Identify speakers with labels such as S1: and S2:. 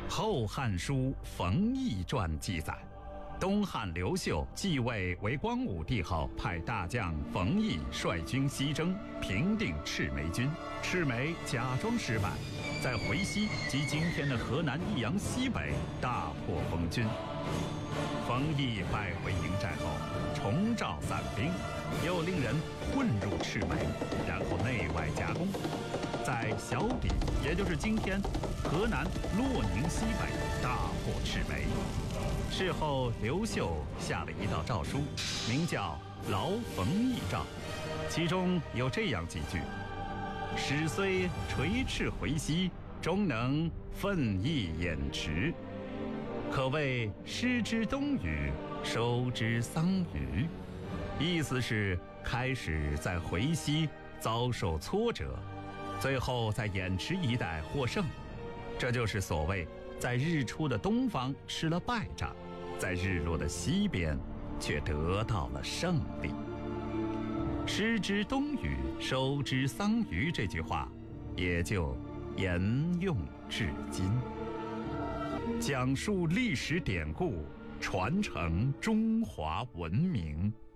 S1: 《后汉书·冯异传》记载，东汉刘秀继位为光武帝后，派大将冯异率军西征，平定赤眉军。赤眉假装失败，在回西及今天的河南益阳西北大破封军。冯异败回营寨后，重召散兵，又令人混入赤眉，然后内外夹攻，在小比，也就是今天河南洛宁西北大破赤眉。事后，刘秀下了一道诏书，名叫《劳冯异诏》，其中有这样几句：使虽垂翅回西，终能奋翼掩驰。可谓失之东隅，收之桑榆。意思是开始在回西遭受挫折，最后在渑池一带获胜。这就是所谓在日出的东方吃了败仗，在日落的西边却得到了胜利。失之东隅，收之桑榆这句话也就沿用至今。讲述历史典故，传承中华文明。